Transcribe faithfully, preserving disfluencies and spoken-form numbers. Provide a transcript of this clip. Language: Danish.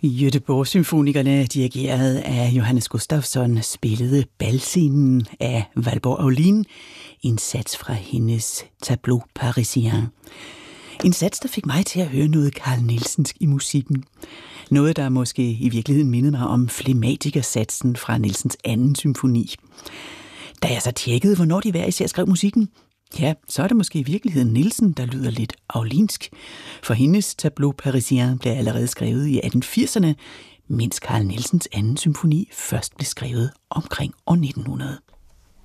Göteborg-symfonikerne, dirigeret af Johannes Gustafsson, spillede Balscenen af Valborg Aulin, en sats fra hendes Tableau Parisien. En sats, der fik mig til at høre noget Carl Nielsensk i musikken. Noget, der måske i virkeligheden mindede mig om flegmatikersatsen fra Nielsens anden symfoni. Da jeg så tjekkede, hvornår de hver især skrev musikken, ja, så er det måske i virkeligheden Nielsen, der lyder lidt aulinsk. For hendes Tableau Parisien blev allerede skrevet i atten firserne, mens Carl Nielsens anden symfoni først blev skrevet omkring år nitten hundrede.